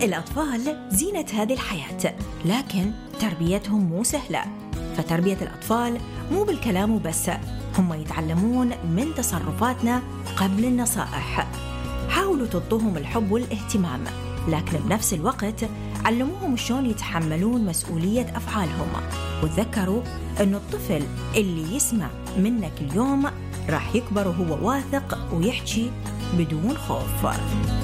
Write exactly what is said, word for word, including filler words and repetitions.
الأطفال زينة هذه الحياة، لكن تربيتهم مو سهلة. فتربية الأطفال مو بالكلام وبس، هم يتعلمون من تصرفاتنا قبل النصائح. حاولوا تعطوهم الحب والاهتمام، لكن بنفس الوقت علموهم شلون يتحملون مسؤولية أفعالهم. وتذكروا أن الطفل اللي يسمع منك اليوم راح يكبر وهو واثق ويحكي بدون خوف.